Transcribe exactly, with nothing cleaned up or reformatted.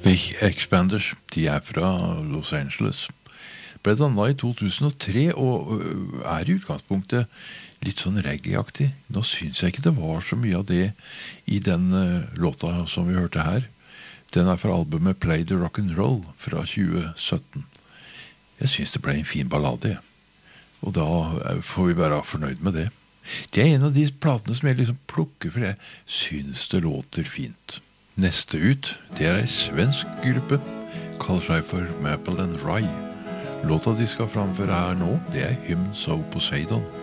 Big Expanders, de er fra Los Angeles. Ble dannet i to tusen og tre og er i utgangspunktet litt sånn reggae-aktig. Nå synes jeg ikke det var så mye av det i den uh, låta som vi hørte her. Den er fra albumet Play the Rock'n'Roll fra tjue sytten. Jeg synes det ble en fin ballade, og da får vi være fornøyd med det. Det er en av de platene som jeg liksom plukker, for jeg synes det låter fint. Neste ut, det er en svensk gruppe, kaller seg for Maple and Rye. Låta de skal framføre her nå, det er Hymns of Poseidon.